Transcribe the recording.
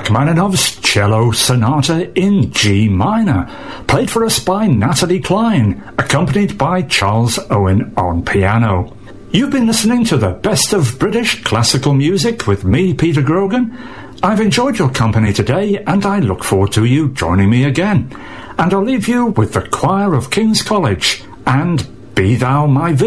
Rachmaninoff's Cello Sonata in G minor, played for us by Natalie Klein, accompanied by Charles Owen on piano. You've been listening to the best of British classical music with me, Peter Grogan. I've enjoyed your company today, and I look forward to you joining me again. And I'll leave you with the Choir of King's College and Be Thou My